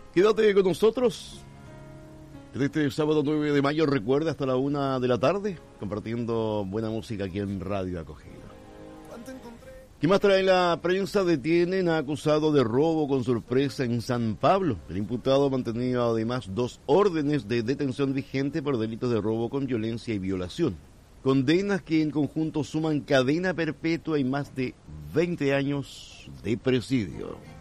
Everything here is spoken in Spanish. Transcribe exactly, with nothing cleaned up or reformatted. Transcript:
Quédate con nosotros. Este sábado nueve de mayo, recuerda, hasta la una de la tarde, compartiendo buena música aquí en Radio Acogida. ¿Qué más trae la prensa? Detienen a acusado de robo con sorpresa en San Pablo. El imputado ha mantenido además dos órdenes de detención vigente por delitos de robo con violencia y violación. Condenas que en conjunto suman cadena perpetua y más de veinte años de presidio.